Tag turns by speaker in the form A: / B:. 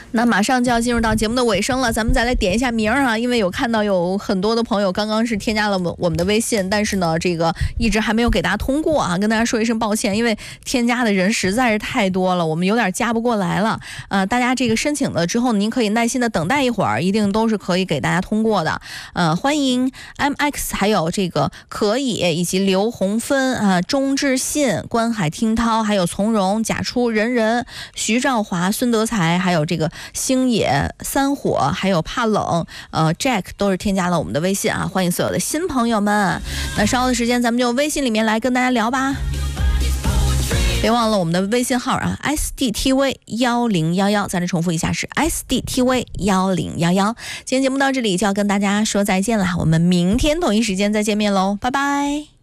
A: 那马上就要进入到节目的尾声了，咱们再来点一下名啊，因为有看到有很多的朋友刚刚是添加了我们的微信，但是呢，这个一直还没有给大家通过啊，跟大家说一声抱歉，因为添加的人实在是太多了，我们有点加不过来了。大家这个申请了之后，您可以耐心的等待一会儿，一定都是可以给大家通过的。欢迎 MX， 还有这个可以，以及刘洪芬啊、钟志信、关海听涛，还有从容、贾初、人、徐兆华、孙德才，还有这个星野、三火，还有怕冷Jack 都是添加了我们的微信啊，欢迎所有的新朋友们。那稍后的时间咱们就微信里面来跟大家聊吧，别忘了我们的微信号啊 ，SDTV1011，再来重复一下是 SDTV1011。今天节目到这里就要跟大家说再见了，我们明天同一时间再见面喽，拜拜。